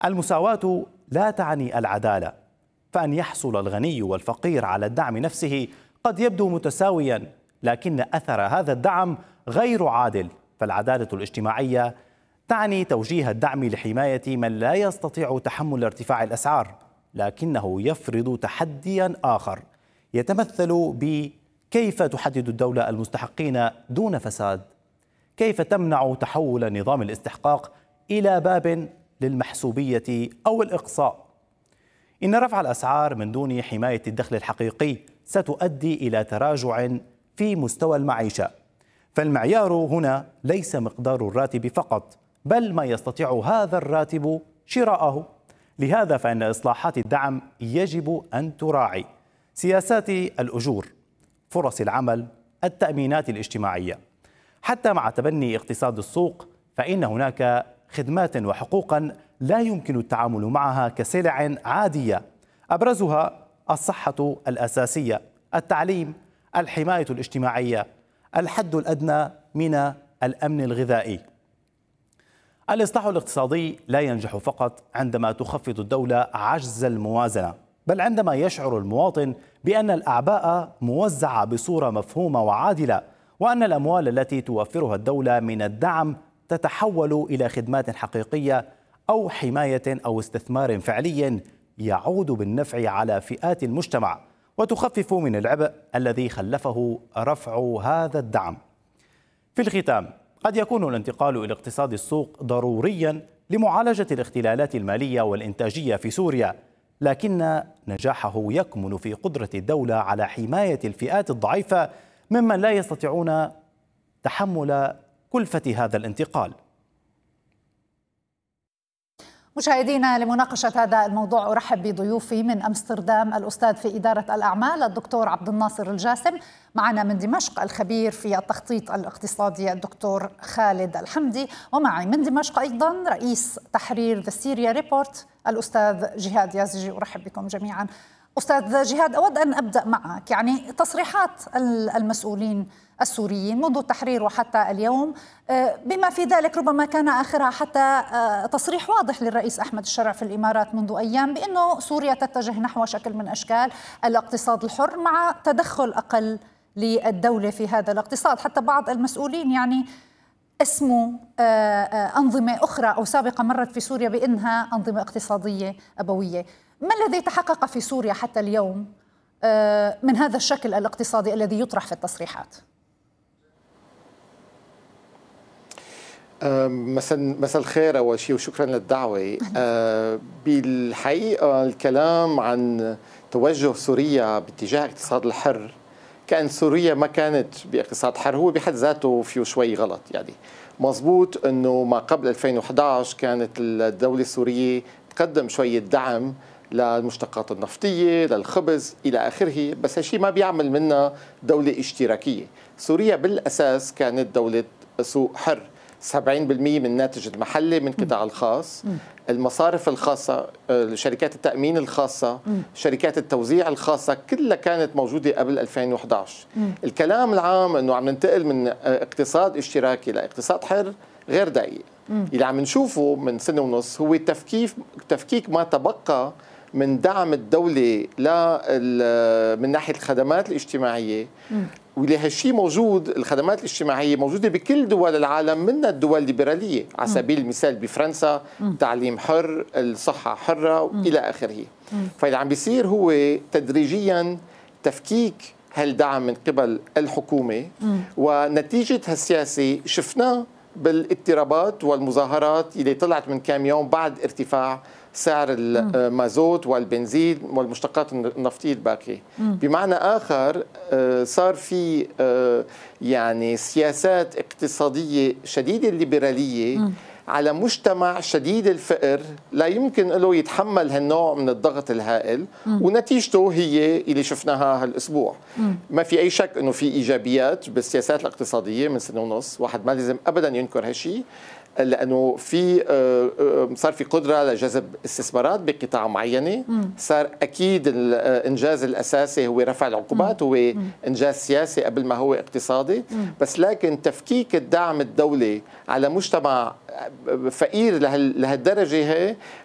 المساواة لا تعني العدالة، فأن يحصل الغني والفقير على الدعم نفسه قد يبدو متساويا، لكن أثر هذا الدعم غير عادل. فالعدالة الاجتماعية تعني توجيه الدعم لحماية من لا يستطيع تحمل ارتفاع الأسعار، لكنه يفرض تحديا آخر يتمثل بكيف تحدد الدولة المستحقين دون فساد، كيف تمنع تحول نظام الاستحقاق إلى باب للمحسوبية أو الإقصاء. إن رفع الأسعار من دون حماية الدخل الحقيقي ستؤدي إلى تراجع في مستوى المعيشة، فالمعيار هنا ليس مقدار الراتب فقط، بل ما يستطيع هذا الراتب شراءه. لهذا فإن إصلاحات الدعم يجب أن تراعي سياسات الأجور، فرص العمل، التأمينات الاجتماعية. حتى مع تبني اقتصاد السوق فإن هناك خدمات وحقوقا لا يمكن التعامل معها كسلع عادية، أبرزها الصحة الأساسية، التعليم، الحماية الاجتماعية، الحد الأدنى من الأمن الغذائي. الإصلاح الاقتصادي لا ينجح فقط عندما تخفض الدولة عجز الموازنة، بل عندما يشعر المواطن بأن الأعباء موزعة بصورة مفهومة وعادلة، وأن الأموال التي توفرها الدولة من الدعم تتحول إلى خدمات حقيقية أو حماية أو استثمار فعلي يعود بالنفع على فئات المجتمع، وتخفف من العبء الذي خلفه رفع هذا الدعم. في الختام، قد يكون الانتقال إلى اقتصاد السوق ضروريا لمعالجة الاختلالات المالية والإنتاجية في سوريا، لكن نجاحه يكمن في قدرة الدولة على حماية الفئات الضعيفة ممن لا يستطيعون تحمل كلفة هذا الانتقال. مشاهدينا، لمناقشة هذا الموضوع أرحب بضيوفي من أمستردام الأستاذ في إدارة الأعمال الدكتور عبد الناصر الجاسم، معنا من دمشق الخبير في التخطيط الاقتصادي الدكتور خالد الحمدي، ومعي من دمشق أيضا رئيس تحرير ذا سيريا ريبورت الأستاذ جهاد يازجي. أرحب بكم جميعا. أستاذ جهاد، أود أن أبدأ معك. يعني تصريحات المسؤولين السوريين منذ التحرير وحتى اليوم، بما في ذلك ربما كان آخرها حتى تصريح واضح للرئيس أحمد الشرع في الإمارات منذ أيام بأنه سوريا تتجه نحو شكل من أشكال الاقتصاد الحر مع تدخل أقل للدولة في هذا الاقتصاد. حتى بعض المسؤولين يعني اسموا أنظمة أخرى أو سابقة مرت في سوريا بأنها أنظمة اقتصادية أبوية. ما الذي تحقق في سوريا حتى اليوم من هذا الشكل الاقتصادي الذي يطرح في التصريحات؟ مساء الخير أول شيء وشكرا للدعوة. بالحقيقة الكلام عن توجه سوريا باتجاه اقتصاد الحر، كأن سوريا ما كانت باقتصاد حر، هو بحد ذاته فيه شوي غلط. يعني مضبوط أنه ما قبل 2011 كانت الدولة السورية تقدم شوية دعم للمشتقات النفطية، للخبز إلى آخره، بس هالشيء ما بيعمل منها دولة اشتراكية. سوريا بالأساس كانت دولة سوق حر، 70% من الناتج المحلي من القطاع الخاص، المصارف الخاصة، شركات التأمين الخاصة، شركات التوزيع الخاصة، كلها كانت موجودة قبل 2011. الكلام العام أنه عم ننتقل من اقتصاد اشتراكي لاقتصاد حر غير دقيق. اللي عم نشوفه من سنة ونص هو تفكيك ما تبقى من دعم الدولة من ناحية الخدمات الاجتماعية، ولهالشيء موجود. الخدمات الاجتماعية موجودة بكل دول العالم، منها الدول الليبرالية. على سبيل المثال بفرنسا تعليم حر، الصحة حرة إلى آخره. فاللي عم بيصير هو تدريجيا تفكيك هالدعم من قبل الحكومة، ونتيجة هالسياسة شفناه بالاضطرابات والمظاهرات اللي طلعت من كام يوم بعد ارتفاع سعر المازوت والبنزين والمشتقات النفطية الباقية. بمعنى آخر صار في يعني سياسات اقتصادية شديدة الليبرالية على مجتمع شديد الفقر لا يمكن له يتحمل هالنوع من الضغط الهائل، ونتيجته هي اللي شفناها هالأسبوع. ما في أي شك أنه في إيجابيات بالسياسات الاقتصادية من سنة ونص، واحد ما لازم أبدا ينكر هالشيء، لأنه صار في قدرة لجذب استثمارات بقطاع معينة. صار أكيد الإنجاز الأساسي هو رفع العقوبات، هو إنجاز سياسي قبل ما هو اقتصادي. بس لكن تفكيك الدعم الدولي على مجتمع فقير لهالدرجة هي